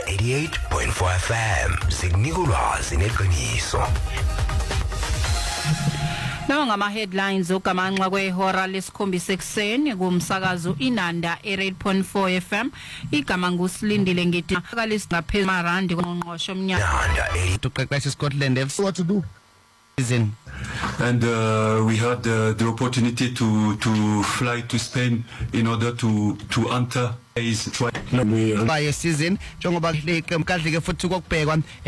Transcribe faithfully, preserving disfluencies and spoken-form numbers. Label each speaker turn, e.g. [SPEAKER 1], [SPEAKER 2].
[SPEAKER 1] eighty-eight point four F M sikunika ulwazi neqiniso.
[SPEAKER 2] Nawa ngama headlines ugamanxa kwehora lesikhombisa ekseni kumsakazo Inanda eighty-eight point four F M igama ngusilindile ngithi akalisa ngaphezulu marandi konqosho omnyaka
[SPEAKER 1] Inanda eighty
[SPEAKER 3] uqeqesha Scotland F C
[SPEAKER 4] what to do
[SPEAKER 3] season.
[SPEAKER 5] And uh, we had uh, the opportunity to to fly to Spain in order to to enter his try
[SPEAKER 3] by season njengoba le qembu kadlike futhi kokubhekwa